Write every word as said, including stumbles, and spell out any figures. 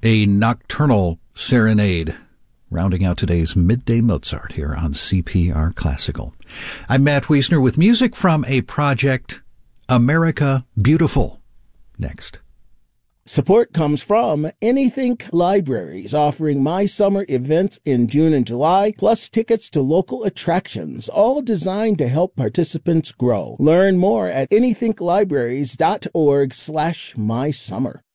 a nocturnal serenade, rounding out today's Midday Mozart here on C P R Classical. I'm Matt Wiesner with music from a project, America Beautiful. Next. Support comes from Anythink Libraries, offering My Summer events in June and July, plus tickets to local attractions, all designed to help participants grow. Learn more at anythinklibraries.org slash my summer.